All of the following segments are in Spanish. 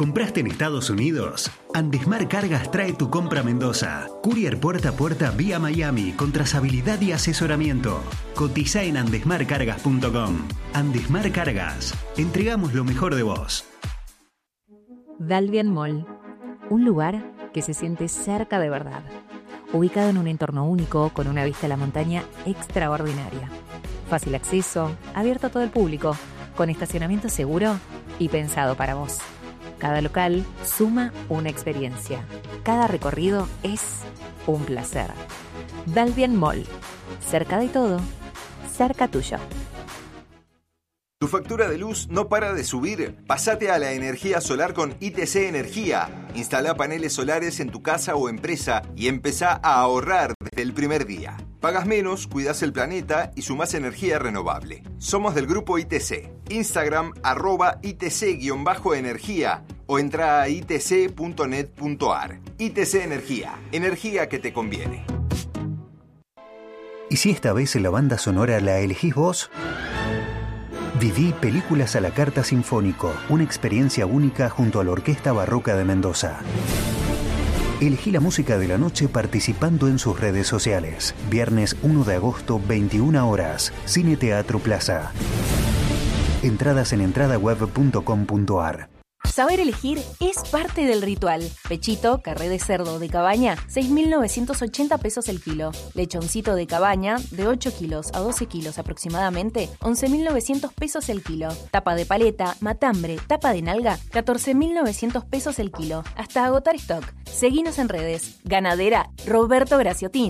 ¿Compraste en Estados Unidos? Andesmar Cargas trae tu compra a Mendoza. Courier puerta a puerta vía Miami con trazabilidad y asesoramiento. Cotiza en andesmarcargas.com. Andesmar Cargas. Entregamos lo mejor de vos. Dalvian Mall. Un lugar que se siente cerca de verdad. Ubicado en un entorno único con una vista a la montaña extraordinaria. Fácil acceso, abierto a todo el público, con estacionamiento seguro y pensado para vos. Cada local suma una experiencia. Cada recorrido es un placer. Dalvian Mall. Cerca de todo, cerca tuyo. ¿Tu factura de luz no para de subir? Pásate a la energía solar con ITC Energía. Instala paneles solares en tu casa o empresa y empezá a ahorrar desde el primer día. Pagas menos, cuidas el planeta y sumás energía renovable. Somos del grupo ITC. Instagram @ITC_energía o entra a itc.net.ar. ITC Energía. Energía que te conviene. ¿Y si esta vez la banda sonora la elegís vos? Viví Películas a la Carta Sinfónico, una experiencia única junto a la Orquesta Barroca de Mendoza. Elegí la música de la noche participando en sus redes sociales. Viernes 1 de agosto, 21 horas, Cine Teatro Plaza. Entradas en entradaweb.com.ar. Saber elegir es parte del ritual. Pechito, carré de cerdo de cabaña, 6.980 pesos el kilo. Lechoncito de cabaña, de 8 kilos a 12 kilos aproximadamente, 11.900 pesos el kilo. Tapa de paleta, matambre, tapa de nalga, 14.900 pesos el kilo. Hasta agotar stock. Seguinos en redes. Ganadera Roberto Graciotín.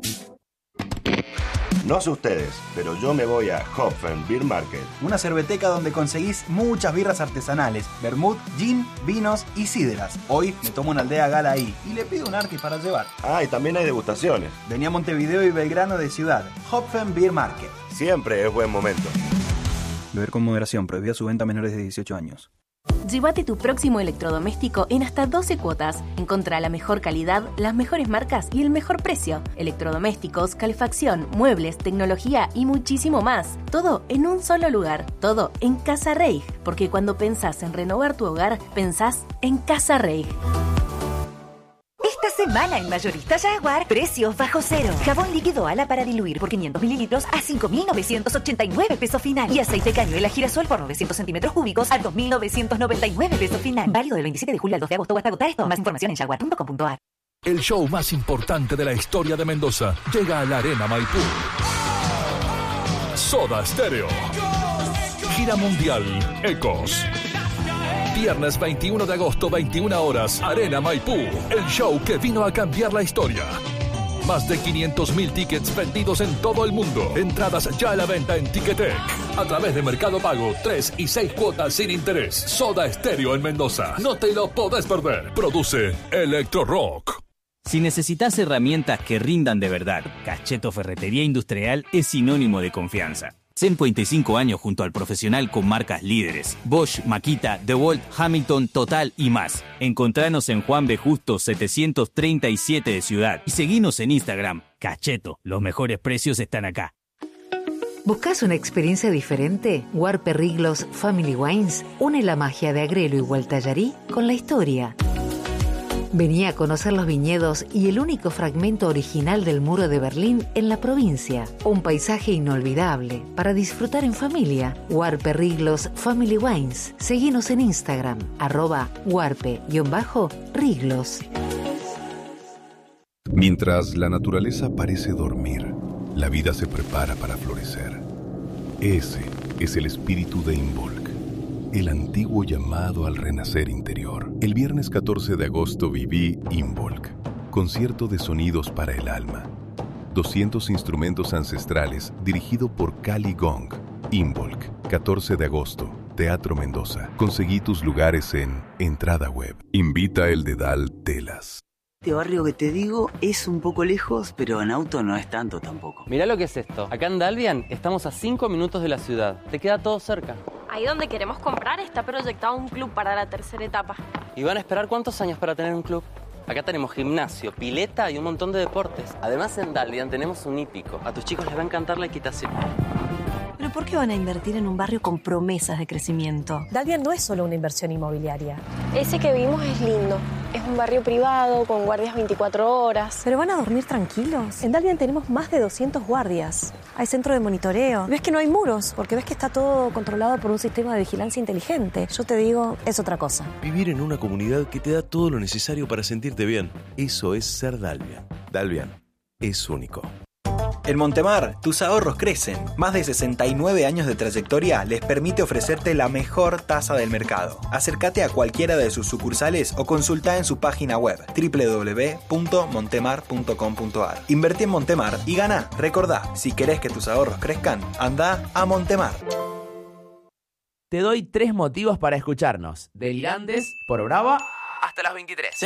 No sé ustedes, pero yo me voy a Hopfen Beer Market. Una cerveteca donde conseguís muchas birras artesanales, vermut, gin, vinos y sidras. Hoy me tomo una Aldea Gala ahí y le pido un arti para llevar. Ah, y también hay degustaciones. Vení a Montevideo y Belgrano de Ciudad. Hopfen Beer Market. Siempre es buen momento. Beber con moderación, prohibida su venta a menores de 18 años. Llévate tu próximo electrodoméstico en hasta 12 cuotas. Encontrá la mejor calidad, las mejores marcas y el mejor precio. Electrodomésticos, calefacción, muebles, tecnología y muchísimo más. Todo en un solo lugar. Todo en Casa Reig. Porque cuando pensás en renovar tu hogar, pensás en Casa Reig. Esta semana en Mayorista Jaguar, precios bajo cero. Jabón líquido ala para diluir por 500 mililitros a 5.989 pesos final. Y aceite cañuela girasol por 900 centímetros cúbicos a 2.999 pesos final. Válido del 27 de julio al 2 de agosto o hasta agotar esto. Más información en jaguar.com.ar. El show más importante de la historia de Mendoza llega a la Arena Maipú. Soda Stereo. Gira mundial Ecos. Viernes 21 de agosto, 21 horas, Arena Maipú. El show que vino a cambiar la historia. Más de 500.000 tickets vendidos en todo el mundo. Entradas ya a la venta en Ticketek. A través de Mercado Pago, 3 y 6 cuotas sin interés. Soda Stereo en Mendoza. No te lo podés perder. Produce Electro Rock. Si necesitas herramientas que rindan de verdad, Cacheto Ferretería Industrial es sinónimo de confianza. 55 años junto al profesional con marcas líderes. Bosch, Makita, DeWalt, Hamilton, Total y más. Encontranos en Juan B. Justo 737 de Ciudad. Y seguinos en Instagram. Cacheto, los mejores precios están acá. ¿Buscas una experiencia diferente? Warpe Riglos Family Wines une la magia de Agrelo y Gualtallarí con la historia. Vení a conocer los viñedos y el único fragmento original del muro de Berlín en la provincia. Un paisaje inolvidable para disfrutar en familia. Warpe Riglos Family Wines. Seguinos en Instagram, @warpe_riglos. Mientras la naturaleza parece dormir, la vida se prepara para florecer. Ese es el espíritu de Involk, el antiguo llamado al renacer interior. El viernes 14 de agosto viví Involk, concierto de sonidos para el alma. 200 instrumentos ancestrales dirigido por Cali Gong. Involk, 14 de agosto, Teatro Mendoza. Conseguí tus lugares en Entrada Web. Invita el Dedal Telas. Este barrio que te digo es un poco lejos, pero en auto no es tanto tampoco. Mirá lo que es esto. Acá en Dalvian estamos a 5 minutos de la ciudad. Te queda todo cerca. Ahí donde queremos comprar está proyectado un club para la tercera etapa. ¿Y van a esperar cuántos años para tener un club? Acá tenemos gimnasio, pileta y un montón de deportes. Además en Dalvian tenemos un hípico. A tus chicos les va a encantar la equitación. ¿Pero por qué van a invertir en un barrio con promesas de crecimiento? Dalvian no es solo una inversión inmobiliaria. Ese que vimos es lindo. Es un barrio privado, con guardias 24 horas. ¿Pero van a dormir tranquilos? En Dalvian tenemos más de 200 guardias. Hay centro de monitoreo. Ves que no hay muros, porque ves que está todo controlado por un sistema de vigilancia inteligente. Yo te digo, es otra cosa. Vivir en una comunidad que te da todo lo necesario para sentirte bien. Eso es ser Dalvian. Dalvian es único. En Montemar, tus ahorros crecen. Más de 69 años de trayectoria les permite ofrecerte la mejor tasa del mercado. Acércate a cualquiera de sus sucursales o consulta en su página web www.montemar.com.ar. Invertí en Montemar y gana. Recordá, si querés que tus ahorros crezcan, anda a Montemar. Te doy 3 motivos para escucharnos. Delirantes por Brava hasta las 23.